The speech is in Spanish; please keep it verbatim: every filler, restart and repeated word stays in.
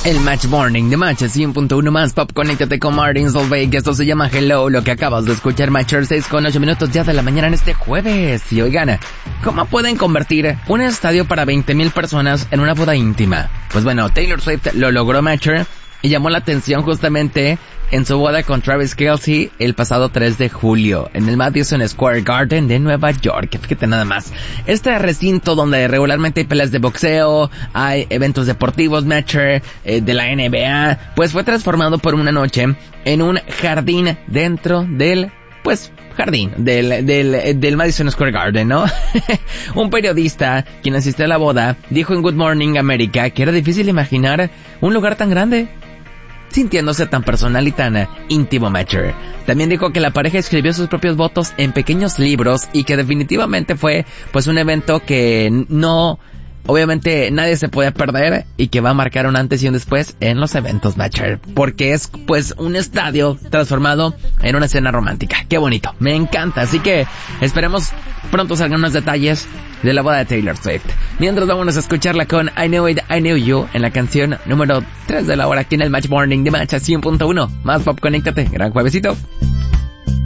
El Match Morning de Match cien punto uno más Pop. Conéctate con Martin Solveig. Esto se llama Hello. Lo que acabas de escuchar, Matcher, seis con ocho minutos ya de la mañana en este jueves. Y oigan, ¿cómo pueden convertir un estadio para veinte mil personas en una boda íntima? Pues bueno, Taylor Swift lo logró, Matcher, y llamó la atención justamente en su boda con Travis Kelce el pasado tres de julio en el Madison Square Garden de Nueva York. Fíjate nada más. Este recinto donde regularmente hay peleas de boxeo, hay eventos deportivos, Matcher, eh, de la N B A, pues fue transformado por una noche en un jardín dentro del, pues, jardín del, del, del Madison Square Garden, ¿no? Un periodista, quien asistió a la boda, dijo en Good Morning America que era difícil imaginar un lugar tan grande, sintiéndose tan personal y tan íntimo, Matcher. También dijo que la pareja escribió sus propios votos en pequeños libros y que definitivamente fue, pues, un evento que no, obviamente, nadie se puede perder y que va a marcar un antes y un después en los eventos, Matcher, porque es, pues, un estadio transformado en una escena romántica. ¡Qué bonito! Me encanta. Así que esperemos pronto salgan unos detalles de la boda de Taylor Swift. Mientras, vamos a escucharla con I Know It, I Know You en la canción número tres de la hora aquí en el Match Morning de Match cien punto uno. Más Pop, conéctate. Gran juevesito.